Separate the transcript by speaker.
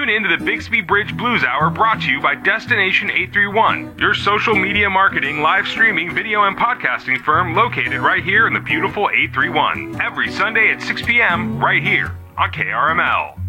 Speaker 1: Tune in to the Bixby Bridge Blues Hour, brought to you by Destination 831, your social media marketing, live streaming, video, and podcasting firm located right here in the beautiful 831. Every Sunday at 6 p.m. right here on KRML.